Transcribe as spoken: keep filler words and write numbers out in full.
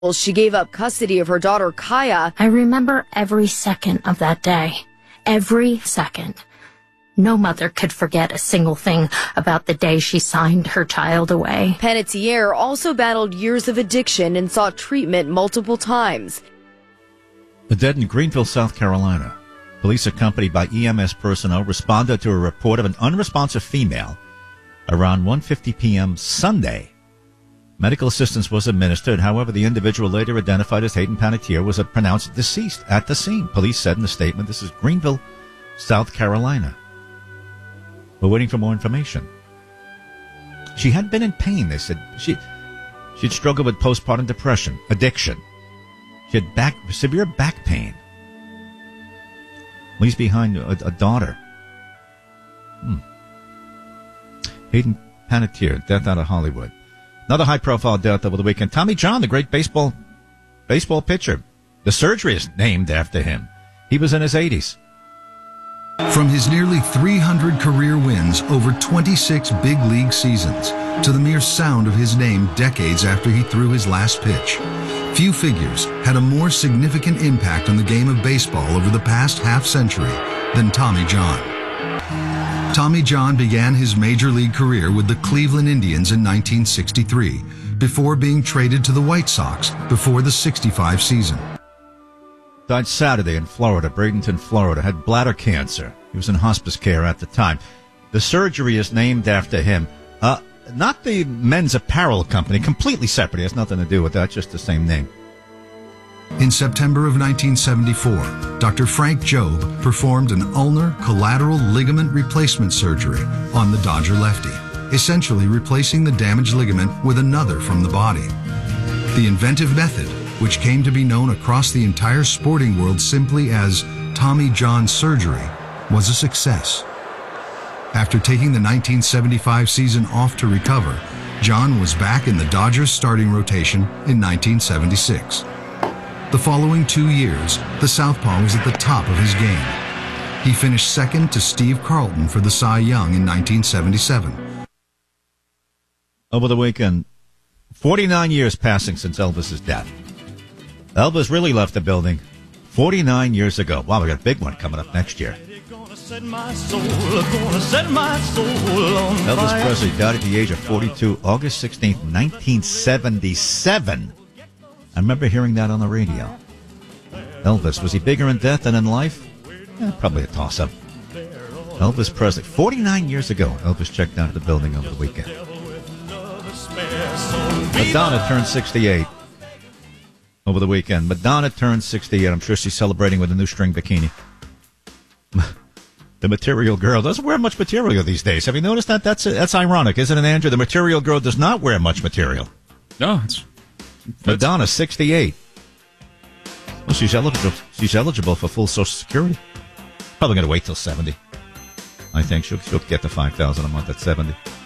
She gave up custody of her daughter, Kaya. I remember every second of that day. Every second. No mother could forget a single thing about the day she signed her child away. Panettiere also battled years of addiction and sought treatment multiple times. The dead in Greenville, South Carolina. Police accompanied by E M S personnel responded to a report of an unresponsive female around one fifty p.m. Sunday. Medical assistance was administered. However, the individual later identified as Hayden Panettiere was pronounced deceased at the scene. Police said in a statement, this is Greenville, South Carolina. We're waiting for more information. She had been in pain, they said. She, she'd struggled with postpartum depression, addiction. She had back, severe back pain. Leaves behind a, a daughter. Hmm. Hayden Panettiere, death out of Hollywood. Another high-profile death over the weekend. Tommy John, the great baseball baseball pitcher. The surgery is named after him. He was in his eighties. From his nearly three hundred career wins over twenty-six big league seasons to the mere sound of his name decades after he threw his last pitch, few figures had a more significant impact on the game of baseball over the past half-century than Tommy John. Tommy John began his major league career with the Cleveland Indians in nineteen sixty-three, before being traded to the White Sox before the sixty-five season. Died Saturday in Florida, Bradenton, Florida. Had bladder cancer. He was in hospice care at the time. The surgery is named after him. Uh, not the men's apparel company, completely separate. It has nothing to do with that, just the same name. In September of nineteen seventy-four, Doctor Frank Jobe performed an ulnar collateral ligament replacement surgery on the Dodger lefty, essentially replacing the damaged ligament with another from the body. The inventive method, which came to be known across the entire sporting world simply as Tommy John surgery, was a success. After taking the nineteen seventy-five season off to recover, John was back in the Dodgers starting rotation in nineteen seventy-six. The following two years, the Southpaw was at the top of his game. He finished second to Steve Carlton for the Cy Young in nineteen seventy-seven. Over the weekend, forty-nine years passing since Elvis's death. Elvis really left the building forty-nine years ago. Wow, we got a big one coming up next year. Elvis Presley died at the age of forty-two, August sixteenth, nineteen seventy-seven. I remember hearing that on the radio. Elvis, was he bigger in death than in life? Eh, probably a toss-up. Elvis Presley, forty-nine years ago, Elvis checked out of the building over the weekend. Madonna turned sixty-eight over the weekend. Madonna turned sixty-eight. I'm sure she's celebrating with a new string bikini. The Material Girl doesn't wear much material these days. Have you noticed that? That's that's ironic, isn't it, Andrew? The Material Girl does not wear much material. No, it's... Madonna, sixty-eight. Well, she's eligible. She's eligible for full Social Security. Probably going to wait till seventy. I think she'll she'll get the five thousand a month at seventy.